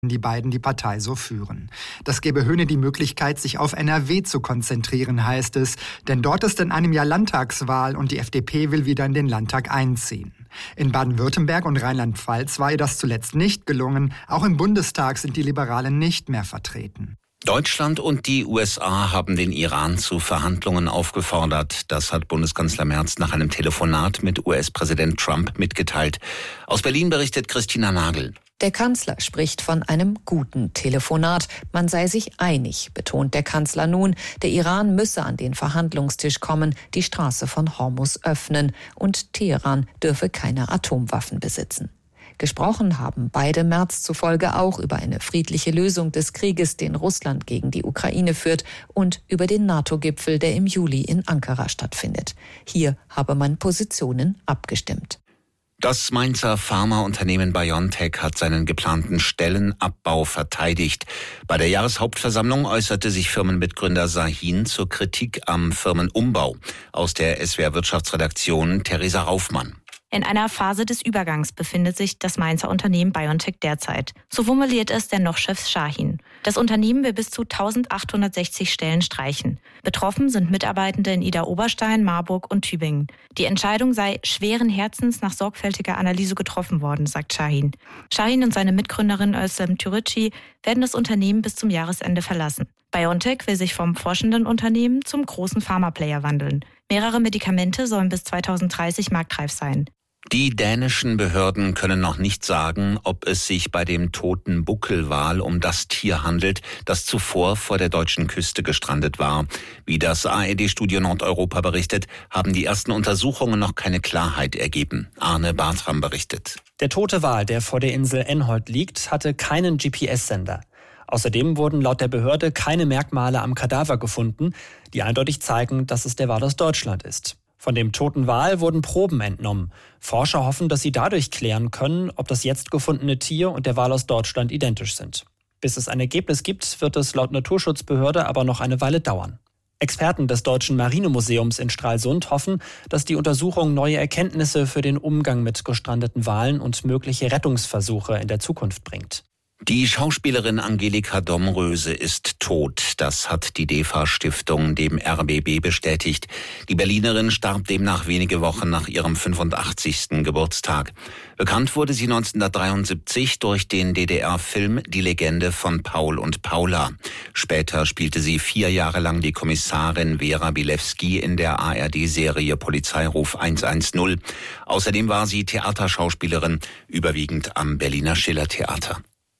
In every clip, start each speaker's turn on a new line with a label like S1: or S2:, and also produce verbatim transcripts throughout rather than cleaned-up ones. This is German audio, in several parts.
S1: die beiden die Partei so führen. Das gebe Höhne die Möglichkeit, sich auf N R W zu konzentrieren, heißt es. Denn dort ist in einem Jahr Landtagswahl und die F D P will wieder in den Landtag einziehen. In Baden-Württemberg und Rheinland-Pfalz war ihr das zuletzt nicht gelungen. Auch im Bundestag sind die Liberalen nicht mehr vertreten.
S2: Deutschland und die U S A haben den Iran zu Verhandlungen aufgefordert. Das hat Bundeskanzler Merz nach einem Telefonat mit U S-Präsident Trump mitgeteilt. Aus Berlin berichtet Christina Nagel.
S3: Der Kanzler spricht von einem guten Telefonat. Man sei sich einig, betont der Kanzler nun. Der Iran müsse an den Verhandlungstisch kommen, die Straße von Hormuz öffnen und Teheran dürfe keine Atomwaffen besitzen. Gesprochen haben beide Merz zufolge auch über eine friedliche Lösung des Krieges, den Russland gegen die Ukraine führt, und über den NATO-Gipfel, der im Juli in Ankara stattfindet. Hier habe man Positionen abgestimmt.
S2: Das Mainzer Pharmaunternehmen BioNTech hat seinen geplanten Stellenabbau verteidigt. Bei der Jahreshauptversammlung äußerte sich Firmenmitgründer Sahin zur Kritik am Firmenumbau. Aus der S W R Wirtschaftsredaktion Theresa Raufmann.
S4: In einer Phase des Übergangs befindet sich das Mainzer Unternehmen BioNTech derzeit. So formuliert es der Noch-Chef Sahin. Das Unternehmen will bis zu eintausendachthundertsechzig Stellen streichen. Betroffen sind Mitarbeitende in Idar-Oberstein, Marburg und Tübingen. Die Entscheidung sei schweren Herzens nach sorgfältiger Analyse getroffen worden, sagt Sahin. Sahin und seine Mitgründerin Özlem Türeci werden das Unternehmen bis zum Jahresende verlassen. BioNTech will sich vom forschenden Unternehmen zum großen Pharmaplayer wandeln. Mehrere Medikamente sollen bis zweitausenddreißig marktreif sein.
S2: Die dänischen Behörden können noch nicht sagen, ob es sich bei dem toten Buckelwal um das Tier handelt, das zuvor vor der deutschen Küste gestrandet war. Wie das A R D-Studio Nordeuropa berichtet, haben die ersten Untersuchungen noch keine Klarheit ergeben. Arne Bartram berichtet.
S5: Der tote Wal, der vor der Insel Enholt liegt, hatte keinen G P S-Sender. Außerdem wurden laut der Behörde keine Merkmale am Kadaver gefunden, die eindeutig zeigen, dass es der Wal aus Deutschland ist. Von dem toten Wal wurden Proben entnommen. Forscher hoffen, dass sie dadurch klären können, ob das jetzt gefundene Tier und der Wal aus Deutschland identisch sind. Bis es ein Ergebnis gibt, wird es laut Naturschutzbehörde aber noch eine Weile dauern. Experten des Deutschen Marinemuseums in Stralsund hoffen, dass die Untersuchung neue Erkenntnisse für den Umgang mit gestrandeten Walen und mögliche Rettungsversuche in der Zukunft bringt.
S2: Die Schauspielerin Angelika Domröse ist tot. Das hat die D E F A-Stiftung dem R B B bestätigt. Die Berlinerin starb demnach wenige Wochen nach ihrem fünfundachtzigsten Geburtstag. Bekannt wurde sie neunzehnhundertdreiundsiebzig durch den D D R-Film Die Legende von Paul und Paula. Später spielte sie vier Jahre lang die Kommissarin Vera Bilewski in der A R D-Serie Polizeiruf hundertzehn. Außerdem war sie Theaterschauspielerin, überwiegend am Berliner Schillertheater.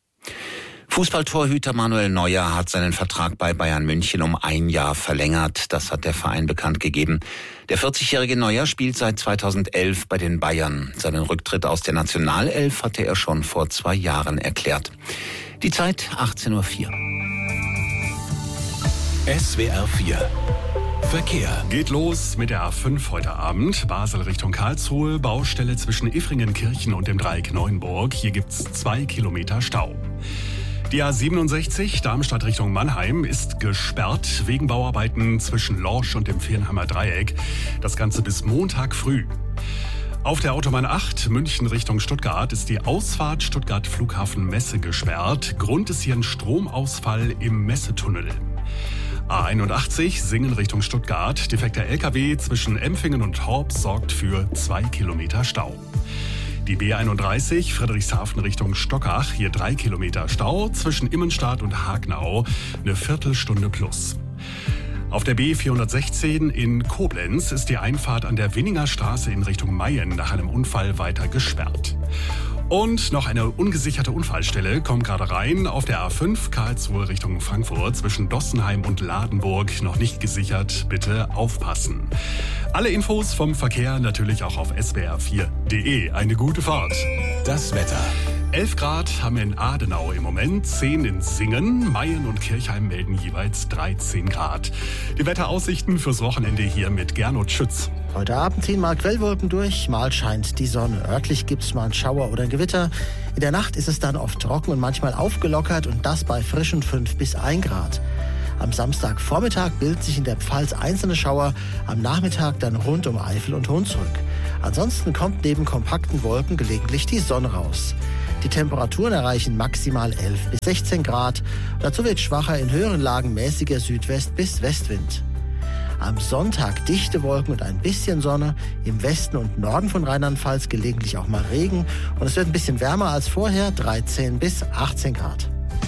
S2: Fußballtorhüter Manuel Neuer hat seinen Vertrag bei Bayern München um ein Jahr verlängert. Das hat der Verein bekannt gegeben. Der vierzigjährige Neuer spielt seit zweitausendelf bei den Bayern. Seinen Rücktritt aus der Nationalelf hatte er schon vor zwei Jahren erklärt. Die Zeit achtzehn Uhr vier.
S6: S W R vier. Verkehr.
S7: Geht los mit der A fünf heute Abend. Basel Richtung Karlsruhe, Baustelle zwischen Iffringenkirchen und dem Dreieck Neuenburg. Hier gibt's zwei Kilometer Stau. Die A siebenundsechzig, Darmstadt Richtung Mannheim, ist gesperrt wegen Bauarbeiten zwischen Lorsch und dem Viernheimer Dreieck. Das Ganze bis Montag früh. Auf der Autobahn acht, München Richtung Stuttgart, ist die Ausfahrt Stuttgart Flughafen Messe gesperrt. Grund ist hier ein Stromausfall im Messetunnel. A einundachtzig, Singen Richtung Stuttgart. Defekter L K W zwischen Empfingen und Horb sorgt für zwei Kilometer Stau. Die B einunddreißig, Friedrichshafen Richtung Stockach. Hier drei Kilometer Stau zwischen Immenstadt und Hagnau. Eine Viertelstunde plus. Auf der B vierhundertsechzehn in Koblenz ist die Einfahrt an der Winninger Straße in Richtung Mayen nach einem Unfall weiter gesperrt. Und noch eine ungesicherte Unfallstelle kommt gerade rein. Auf der A fünf Karlsruhe Richtung Frankfurt zwischen Dossenheim und Ladenburg noch nicht gesichert. Bitte aufpassen. Alle Infos vom Verkehr natürlich auch auf s w r vier punkt d e. Eine gute Fahrt.
S6: Das Wetter.
S7: elf Grad haben wir in Adenau im Moment, zehn in Singen, Mayen und Kirchheim melden jeweils dreizehn Grad. Die Wetteraussichten fürs Wochenende hier mit Gernot Schütz.
S8: Heute Abend ziehen mal Quellwolken durch, mal scheint die Sonne. Örtlich gibt es mal einen Schauer oder ein Gewitter. In der Nacht ist es dann oft trocken und manchmal aufgelockert und das bei frischen fünf bis ein Grad. Am Samstagvormittag bilden sich in der Pfalz einzelne Schauer, am Nachmittag dann rund um Eifel und Hunsrück. Ansonsten kommt neben kompakten Wolken gelegentlich die Sonne raus. Die Temperaturen erreichen maximal elf bis sechzehn Grad. Dazu wird schwacher in höheren Lagen mäßiger Südwest- bis Westwind. Am Sonntag dichte Wolken und ein bisschen Sonne. Im Westen und Norden von Rheinland-Pfalz gelegentlich auch mal Regen. Und es wird ein bisschen wärmer als vorher, dreizehn bis achtzehn Grad.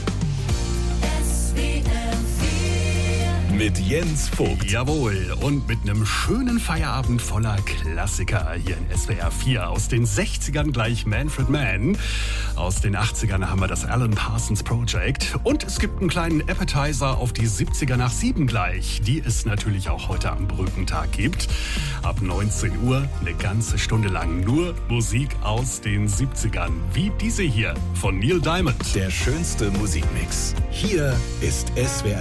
S6: Mit Jens Vogt.
S7: Jawohl, und mit einem schönen Feierabend voller Klassiker hier in S W R vier. Aus den sechzigern gleich Manfred Mann. Aus den achtzigern haben wir das Alan Parsons Project. Und es gibt einen kleinen Appetizer auf die siebziger nach sieben gleich, die es natürlich auch heute am Brückentag gibt. Ab neunzehn Uhr eine ganze Stunde lang nur Musik aus den siebzigern. Wie diese hier von Neil Diamond.
S6: Der schönste Musikmix. Hier ist S W R